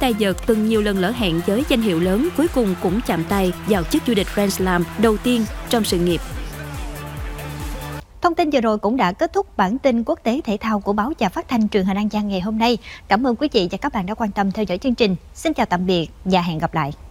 Tiger từng nhiều lần lỡ hẹn với danh hiệu lớn, cuối cùng cũng chạm tay vào chức vô địch Grand Slam đầu tiên trong sự nghiệp. Thông tin vừa rồi cũng đã kết thúc bản tin quốc tế thể thao của báo Và Phát thanh Truyền hình An Giang ngày hôm nay. Cảm ơn quý vị và các bạn đã quan tâm theo dõi chương trình. Xin chào tạm biệt và hẹn gặp lại.